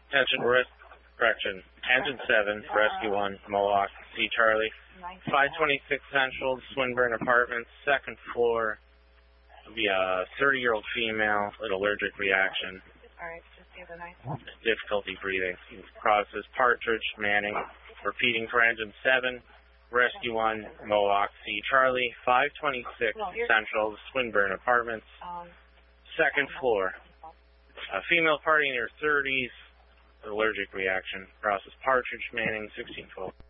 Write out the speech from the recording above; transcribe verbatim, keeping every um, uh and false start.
Attention, risk, correction, Engine seven, Rescue one, Mohawk, C Charlie, five twenty-six Central, Swinburne Apartments, second floor, will be a thirty-year-old female with allergic reaction. Alright, just the other night. Difficulty breathing. Crosses Partridge, Manning, repeating for Engine seven, Rescue one, Mohawk, C Charlie, five twenty-six Central, Swinburne Apartments, Um, second floor. A female party in her thirties, allergic reaction. Crosses Partridge, Manning, sixteen twelve.